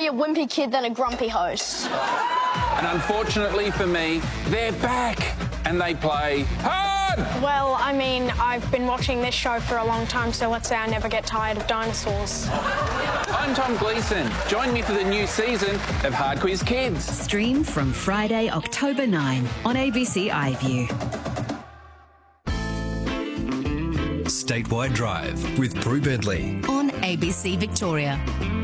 be a wimpy kid than a grumpy host. And unfortunately for me, they're back and they play hard! Well, I mean, I've been watching this show for a long time, so let's say I never get tired of dinosaurs. I'm Tom Gleeson. Join me for the new season of Hard Quiz Kids. Stream from Friday, October 9 on ABC iView. Statewide Drive with Prue Bedley On ABC Victoria.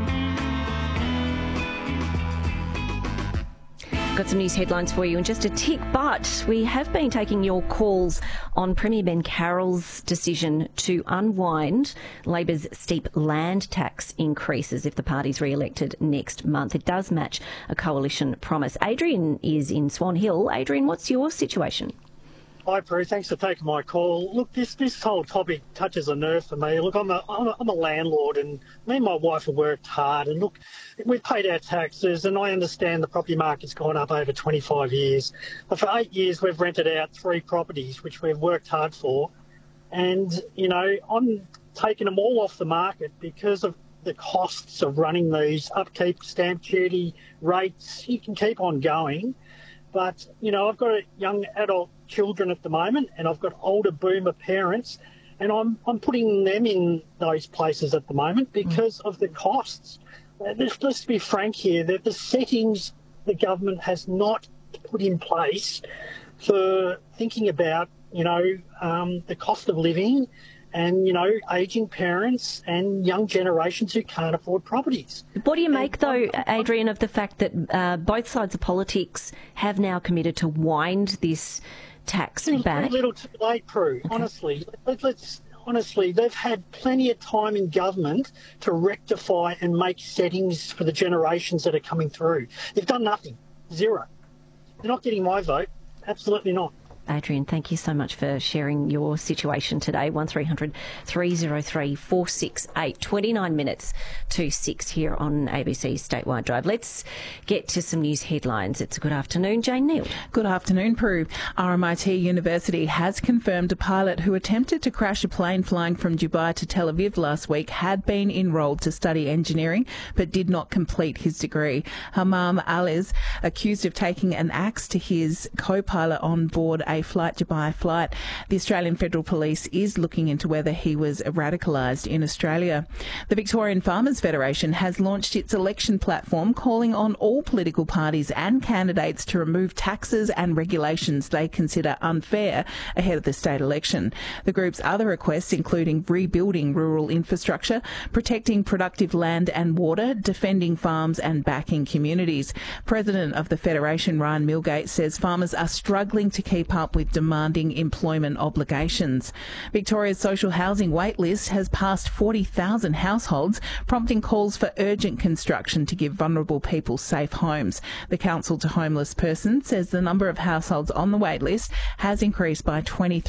Got some news headlines for you in just a tick, but we have been taking your calls on Premier Ben Carroll's decision to unwind Labor's steep land tax increases if the party's re-elected next month. It does match a coalition promise. Adrian is in Swan Hill. Adrian, what's your situation? Hi, Prue. Thanks for taking my call. Look, this whole topic touches a nerve for me. Look, I'm a landlord, and me and my wife have worked hard. And look, we've paid our taxes, and I understand the property market's gone up over 25 years. But for 8 years, we've rented out 3 properties, which we've worked hard for. And, you know, I'm taking them all off the market because of the costs of running these, upkeep, stamp duty, rates. You can keep on going. But, you know, I've got young adult children at the moment, and I've got older boomer parents, and I'm putting them in those places at the moment because of the costs. Let's be frank here, that the settings the government has not put in place for thinking about, you know, the cost of living and, you know, ageing parents and young generations who can't afford properties. What do you make, though, Adrian, of the fact that both sides of politics have now committed to wind this tax back? Too little too late, Prue, okay. Honestly, they've had plenty of time in government to rectify and make settings for the generations that are coming through. They've done nothing. Zero. They're not getting my vote. Absolutely not. Adrian, thank you so much for sharing your situation today. 1300 303 468, 29 minutes to 6 here on ABC Statewide Drive. Let's get to some news headlines. It's a good afternoon. Jane Neal. Good afternoon, Prue. RMIT University has confirmed a pilot who attempted to crash a plane flying from Dubai to Tel Aviv last week had been enrolled to study engineering but did not complete his degree. Hammam Aliz, accused of taking an axe to his co-pilot on board a Flight Dubai flight. The Australian Federal Police is looking into whether he was radicalised in Australia. The Victorian Farmers Federation has launched its election platform calling on all political parties and candidates to remove taxes and regulations they consider unfair ahead of the state election. The group's other requests including rebuilding rural infrastructure, protecting productive land and water, defending farms and backing communities. President of the Federation, Ryan Milgate, says farmers are struggling to keep up with demanding employment obligations. Victoria's social housing waitlist has passed 40,000 households, prompting calls for urgent construction to give vulnerable people safe homes. The Council to Homeless Persons says the number of households on the waitlist has increased by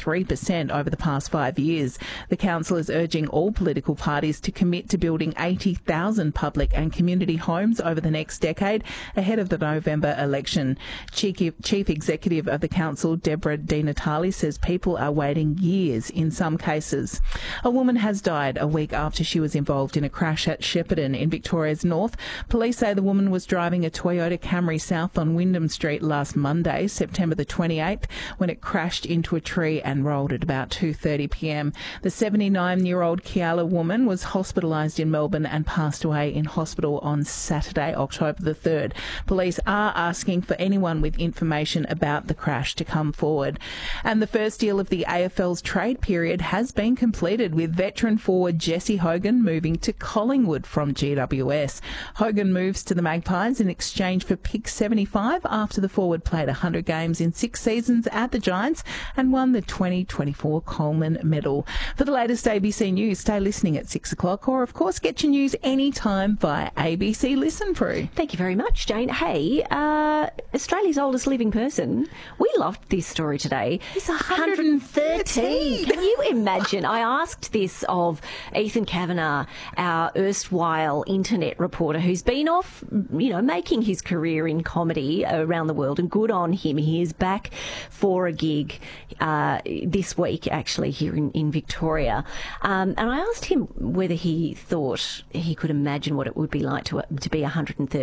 23% over the past 5 years. The Council is urging all political parties to commit to building 80,000 public and community homes over the next decade ahead of the November election. Chief Executive of the Council, Deborah Di Natale, says people are waiting years in some cases. A woman has died a week after she was involved in a crash at Shepparton in Victoria's north. Police say the woman was driving a Toyota Camry south on Wyndham Street last Monday, September the 28th, when it crashed into a tree and rolled at about 2:30 p.m. The 79-year-old Kiala woman was hospitalised in Melbourne and passed away in hospital on Saturday, October the 3rd. Police are asking for anyone with information about the crash to come forward. And the first deal of the AFL's trade period has been completed, with veteran forward Jesse Hogan moving to Collingwood from GWS. Hogan moves to the Magpies in exchange for pick 75 after the forward played 100 games in 6 seasons at the Giants and won the 2024 Coleman Medal. For the latest ABC News, stay listening at 6 o'clock, or of course get your news anytime via ABC Listen, Prue. Thank you very much, Jane. Hey, Australia's oldest living person. We loved this story today. He's 113. Can you imagine? I asked this of Ethan Kavanagh, our erstwhile internet reporter, who's been off, you know, making his career in comedy around the world, and good on him. He is back for a gig this week, actually, here in Victoria. And I asked him whether he thought he could imagine what it would be like to be 113.